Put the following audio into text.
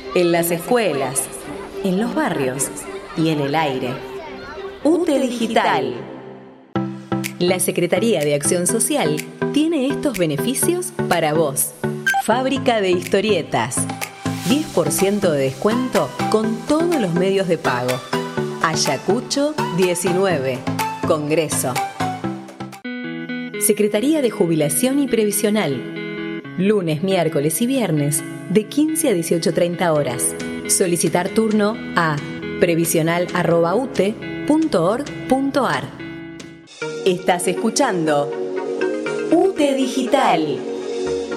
en las escuelas, en los barrios y en el aire. UTE Digital. La Secretaría de Acción Social tiene estos beneficios para vos. Fábrica de historietas. 10% de descuento con todos los medios de pago. Ayacucho 19. Congreso. Secretaría de Jubilación y Previsional. Lunes, miércoles y viernes de 15 a 18:30 horas. Solicitar turno a previsional@ute.org.ar. Estás escuchando UTE Digital.